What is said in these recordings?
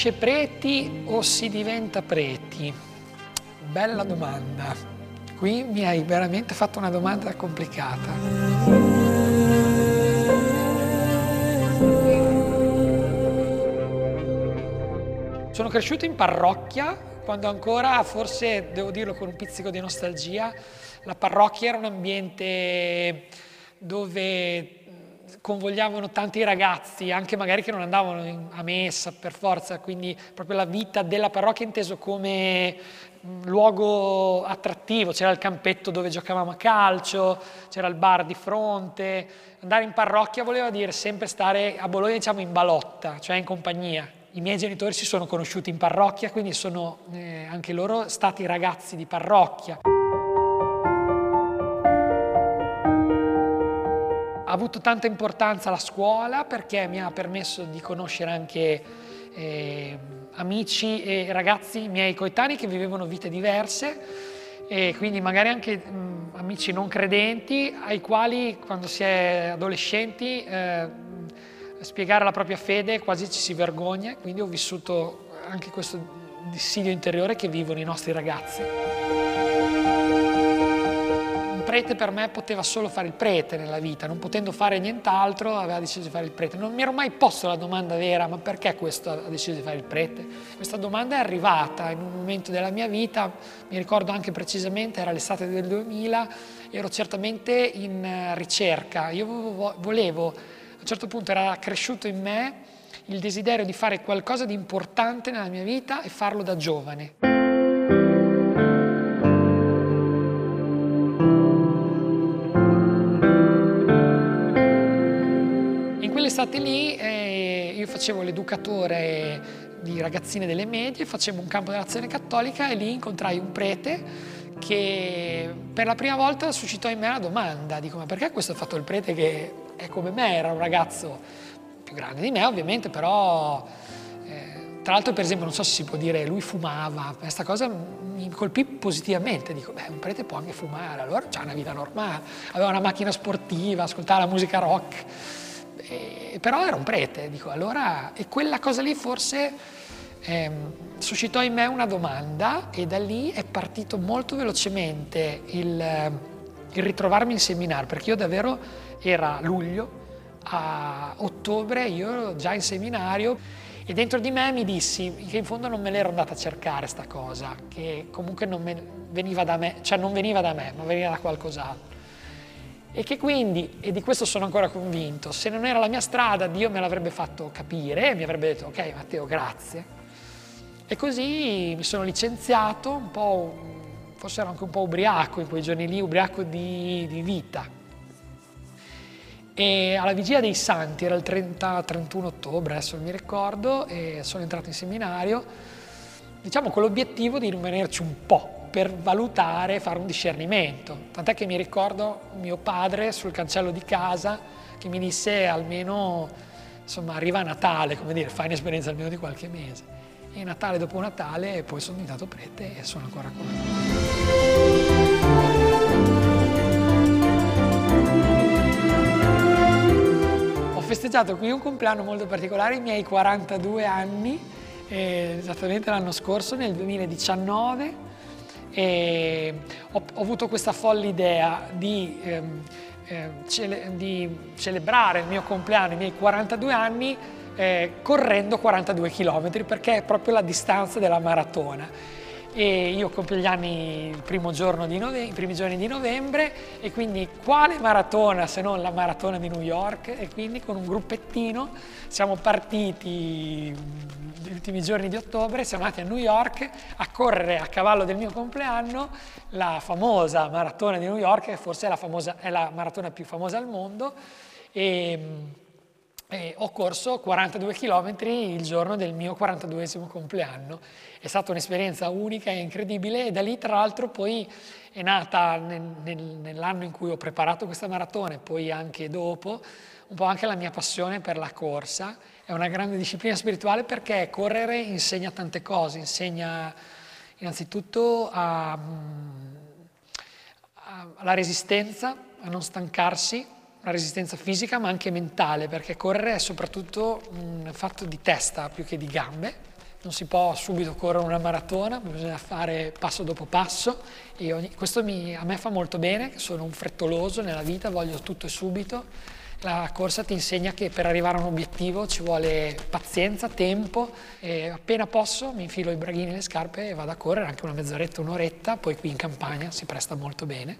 C'è preti o si diventa preti? Bella domanda. Qui mi hai veramente fatto una domanda complicata. Sono cresciuto in parrocchia, quando ancora, forse devo dirlo con un pizzico di nostalgia, la parrocchia era un ambiente dove convogliavano tanti ragazzi, anche magari che non andavano a messa per forza, quindi proprio la vita della parrocchia inteso come luogo attrattivo. C'era il campetto dove giocavamo a calcio, c'era il bar di fronte. Andare in parrocchia voleva dire sempre stare a Bologna, diciamo, in balotta, cioè in compagnia. I miei genitori si sono conosciuti in parrocchia, quindi sono anche loro stati ragazzi di parrocchia. Ha avuto tanta importanza la scuola perché mi ha permesso di conoscere anche amici e ragazzi miei coetanei che vivevano vite diverse e quindi magari anche amici non credenti ai quali quando si è adolescenti spiegare la propria fede quasi ci si vergogna, quindi ho vissuto anche questo dissidio interiore che vivono i nostri ragazzi. Un prete per me poteva solo fare il prete nella vita, non potendo fare nient'altro aveva deciso di fare il prete. Non mi ero mai posto la domanda vera, ma perché questo ha deciso di fare il prete? Questa domanda è arrivata in un momento della mia vita, mi ricordo anche precisamente, era l'estate del 2000, ero certamente in ricerca, io volevo, a un certo punto era cresciuto in me il desiderio di fare qualcosa di importante nella mia vita e farlo da giovane. In quell'estate lì io facevo l'educatore di ragazzine delle medie, facevo un campo dell'Azione Cattolica e lì incontrai un prete che per la prima volta suscitò in me la domanda, dico ma perché questo ha fatto il prete che è come me, era un ragazzo più grande di me ovviamente, però tra l'altro per esempio non so se si può dire lui fumava, questa cosa mi colpì positivamente, dico beh un prete può anche fumare, allora c'ha una vita normale, aveva una macchina sportiva, ascoltava la musica rock. Però era un prete, dico, allora, e quella cosa lì forse suscitò in me una domanda e da lì è partito molto velocemente il ritrovarmi in seminario, perché io davvero era luglio, a ottobre io ero già in seminario e dentro di me mi dissi che in fondo non me l'ero andata a cercare sta cosa, che comunque non veniva da me, cioè non veniva da me, ma veniva da qualcos'altro. E che quindi, e di questo sono ancora convinto, se non era la mia strada Dio me l'avrebbe fatto capire e mi avrebbe detto ok Matteo grazie. E così mi sono licenziato un po', forse ero anche un po' ubriaco in quei giorni lì, ubriaco di vita. E alla vigilia dei Santi, era il 30-31 ottobre, adesso non mi ricordo, e sono entrato in seminario, diciamo con l'obiettivo di rimanerci un po', per valutare, fare un discernimento. Tant'è che mi ricordo mio padre sul cancello di casa che mi disse almeno, insomma, arriva Natale, come dire, fai un'esperienza almeno di qualche mese. E Natale dopo Natale e poi sono diventato prete e sono ancora qua. Ho festeggiato qui un compleanno molto particolare, i miei 42 anni, esattamente l'anno scorso, nel 2019, e ho avuto questa folle idea di celebrare il mio compleanno, i miei 42 anni, correndo 42 km, perché è proprio la distanza della maratona. E io compio gli anni i primi giorni di novembre e quindi quale maratona se non la maratona di New York, e quindi con un gruppettino siamo partiti gli ultimi giorni di ottobre, siamo andati a New York a correre a cavallo del mio compleanno la famosa maratona di New York, che forse è la maratona più famosa al mondo, e ho corso 42 km il giorno del mio 42esimo compleanno. È stata un'esperienza unica e incredibile e da lì tra l'altro poi è nata nell'anno in cui ho preparato questa maratona e poi anche dopo un po' anche la mia passione per la corsa. È una grande disciplina spirituale perché correre insegna tante cose, insegna innanzitutto alla resistenza, a non stancarsi, una resistenza fisica ma anche mentale, perché correre è soprattutto un fatto di testa più che di gambe, non si può subito correre una maratona, bisogna fare passo dopo passo e questo a me fa molto bene, sono un frettoloso nella vita, voglio tutto e subito. La corsa ti insegna che per arrivare a un obiettivo ci vuole pazienza, tempo e appena posso mi infilo i braghini e le scarpe e vado a correre anche una mezz'oretta, un'oretta, poi qui in campagna si presta molto bene.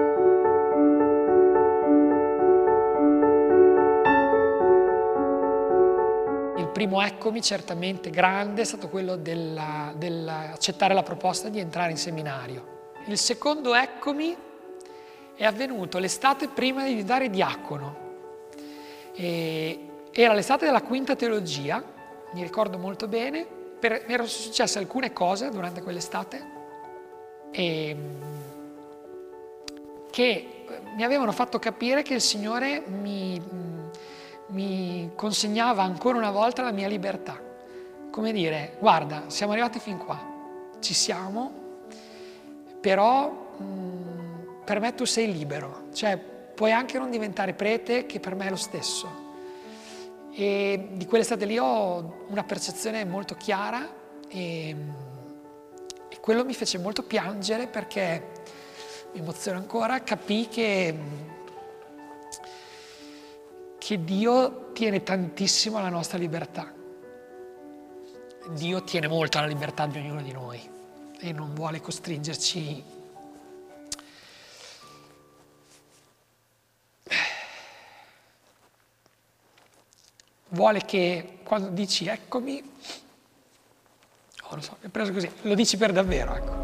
Il primo eccomi certamente grande è stato quello dell'accettare la proposta di entrare in seminario. Il secondo eccomi è avvenuto l'estate prima di diventare diacono. Era l'estate della quinta teologia, mi ricordo molto bene, mi erano successe alcune cose durante quell'estate che mi avevano fatto capire che il Signore mi consegnava ancora una volta la mia libertà. Come dire, guarda, siamo arrivati fin qua, ci siamo, però per me tu sei libero, cioè puoi anche non diventare prete, che per me è lo stesso. E di quell'estate lì ho una percezione molto chiara e quello mi fece molto piangere perché, mi emoziono ancora, capii che Dio tiene tantissimo alla nostra libertà. Dio tiene molto alla libertà di ognuno di noi e non vuole costringerci vuole che quando dici eccomi, oh, non so, è preso così, lo dici per davvero, ecco.